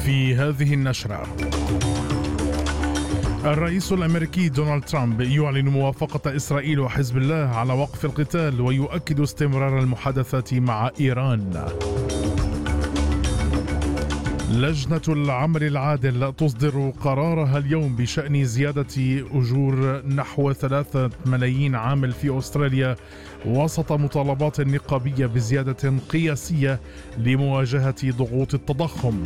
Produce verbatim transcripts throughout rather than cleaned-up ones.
في هذه النشرة، الرئيس الأمريكي دونالد ترامب يعلن موافقة إسرائيل وحزب الله على وقف القتال ويؤكد استمرار المحادثات مع إيران. لجنة العمل العادل تصدر قرارها اليوم بشأن زيادة أجور نحو ثلاثة ملايين عامل في أستراليا وسط مطالبات نقابية بزيادة قياسية لمواجهة ضغوط التضخم.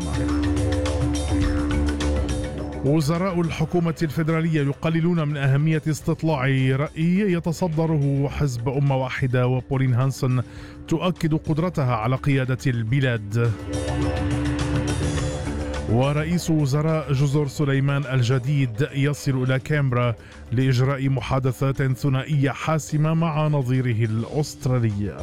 وزراء الحكومة الفيدرالية يقللون من أهمية استطلاع رأي يتصدره حزب أمة واحدة، وبولين هانسون تؤكد قدرتها على قيادة البلاد. ورئيس وزراء جزر سليمان الجديد يصل إلى كامبرا لإجراء محادثات ثنائية حاسمة مع نظيره الأسترالي.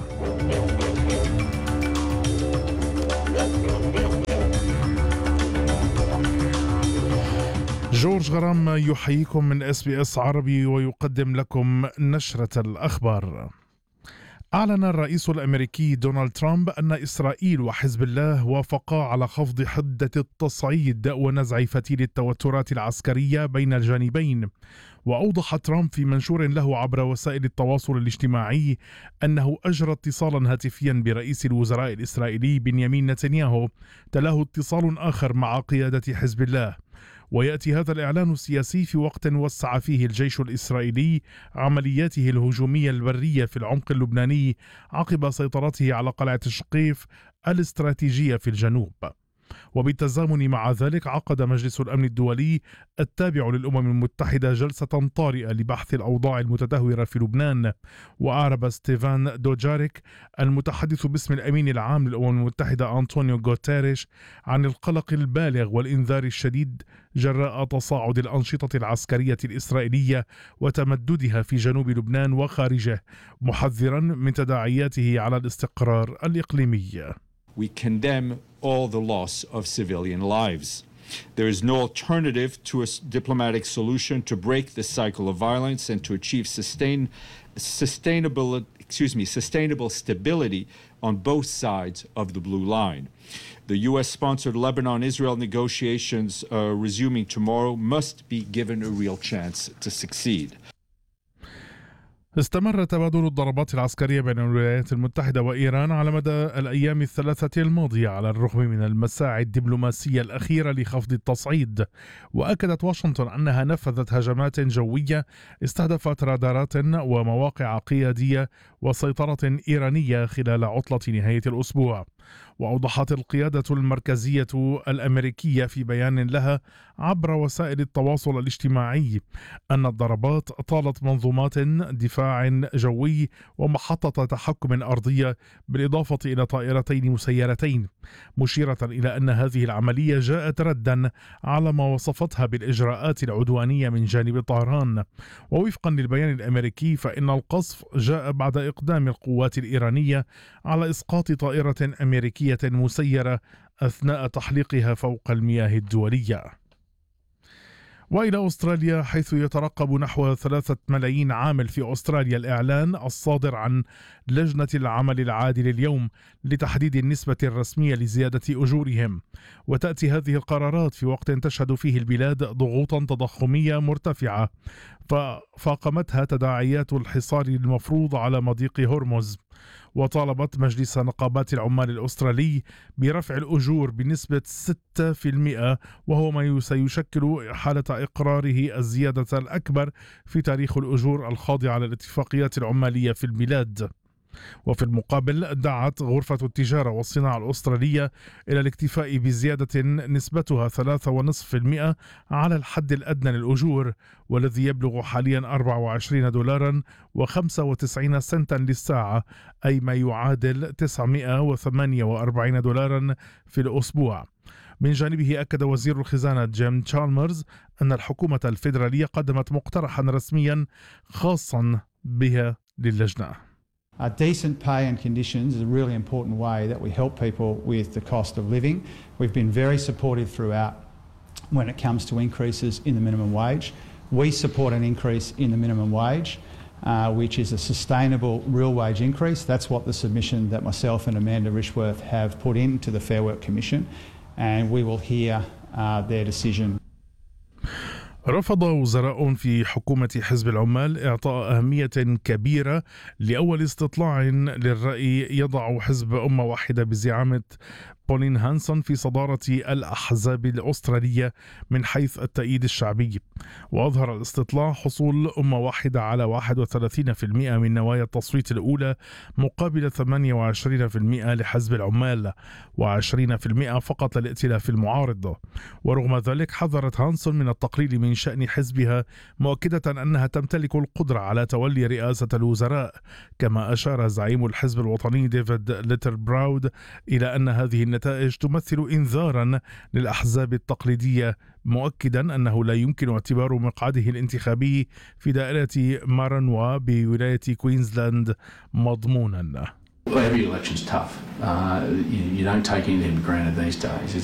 جورج غرام يحييكم من إس بي إس عربي ويقدم لكم نشرة الأخبار. أعلن الرئيس الأمريكي دونالد ترامب أن إسرائيل وحزب الله وافقا على خفض حدة التصعيد ونزع فتيل التوترات العسكرية بين الجانبين. وأوضح ترامب في منشور له عبر وسائل التواصل الاجتماعي أنه أجرى اتصالا هاتفيا برئيس الوزراء الإسرائيلي بنيامين نتنياهو، تلاه اتصال آخر مع قيادة حزب الله. ويأتي هذا الإعلان السياسي في وقت وسع فيه الجيش الإسرائيلي عملياته الهجومية البرية في العمق اللبناني عقب سيطرته على قلعة شقيف الاستراتيجية في الجنوب. وبالتزامن مع ذلك عقد مجلس الأمن الدولي التابع للأمم المتحدة جلسة طارئة لبحث الأوضاع المتدهورة في لبنان. وأعرب ستيفان دوجاريك المتحدث باسم الأمين العام للأمم المتحدة أنطونيو غوتيريش عن القلق البالغ والإنذار الشديد جراء تصاعد الأنشطة العسكرية الإسرائيلية وتمددها في جنوب لبنان وخارجه، محذرا من تداعياته على الاستقرار الإقليمي. We condemn all the loss of civilian lives. There is no alternative to a diplomatic solution to break this cycle of violence and to achieve sustain, sustainable, excuse me, sustainable stability on both sides of the blue line. The U S-sponsored Lebanon-Israel negotiations uh, resuming tomorrow must be given a real chance to succeed. استمر تبادل الضربات العسكرية بين الولايات المتحدة وإيران على مدى الأيام الثلاثة الماضية على الرغم من المساعي الدبلوماسية الأخيرة لخفض التصعيد. وأكدت واشنطن أنها نفذت هجمات جوية استهدفت رادارات ومواقع قيادية وسيطرة إيرانية خلال عطلة نهاية الأسبوع. وأوضحت القيادة المركزية الأمريكية في بيان لها عبر وسائل التواصل الاجتماعي أن الضربات طالت منظومات دفاع جوي ومحطة تحكم أرضية بالإضافة إلى طائرتين مسيرتين، مشيرة إلى أن هذه العملية جاءت ردا على ما وصفتها بالإجراءات العدوانية من جانب طهران. ووفقا للبيان الأمريكي فإن القصف جاء بعد إقدام القوات الإيرانية على إسقاط طائرة أمريكية مسيرة أثناء تحليقها فوق المياه الدولية. وإلى أستراليا، حيث يترقب نحو ثلاثة ملايين عامل في أستراليا الإعلان الصادر عن لجنة العمل العادل اليوم لتحديد النسبة الرسمية لزيادة أجورهم. وتأتي هذه القرارات في وقت تشهد فيه البلاد ضغوطا تضخمية مرتفعة ففاقمتها تداعيات الحصار المفروض على مضيق هرمز. وطالبت مجلس نقابات العمال الأسترالي برفع الأجور بنسبة ستة بالمئة، وهو ما سيشكل حالة إقراره الزيادة الأكبر في تاريخ الأجور الخاضعة للاتفاقيات العمالية في البلاد. وفي المقابل دعت غرفة التجارة والصناعة الأسترالية إلى الاكتفاء بزيادة نسبتها ثلاثة فاصلة خمسة بالمئة على الحد الأدنى للأجور، والذي يبلغ حاليا أربعة وعشرين دولارا وخمسة وتسعين سنتا للساعة، أي ما يعادل تسعمئة وثمانية وأربعين دولارا في الأسبوع. من جانبه أكد وزير الخزانة جيم تشالمرز أن الحكومة الفيدرالية قدمت مقترحا رسميا خاصا بها للجنة. Uh, decent pay and conditions is a really important way that we help people with the cost of living. We've been very supportive throughout when it comes to increases in the minimum wage. We support an increase in the minimum wage, uh, which is a sustainable real wage increase. That's what the submission that myself and Amanda Rishworth have put into the Fair Work Commission. and we will hear uh, their decision. رفض وزراء في حكومة حزب العمال إعطاء أهمية كبيرة لأول استطلاع للرأي يضع حزب أمة واحدة بزعامة بولين هانسون في صدارة الأحزاب الأسترالية من حيث التأييد الشعبي. وأظهر الاستطلاع حصول أمة واحدة على واحد وثلاثين بالمئة من نوايا التصويت الأولى مقابل ثمانية وعشرين بالمئة لحزب العمال وعشرين بالمئة فقط للائتلاف المعارض. ورغم ذلك حذرت هانسون من التقليل من شأن حزبها، مؤكدة أنها تمتلك القدرة على تولي رئاسة الوزراء. كما أشار زعيم الحزب الوطني ديفيد ليتر براود إلى أن هذه النتائج تمثل إنذارا للأحزاب التقليدية، مؤكدا أنه لا يمكن اعتبار مقعده الانتخابي في دائرة مارنوا بولاية كوينزلاند مضمونا. Well, every election's tough. Uh, you, you don't take anything for granted these days. It's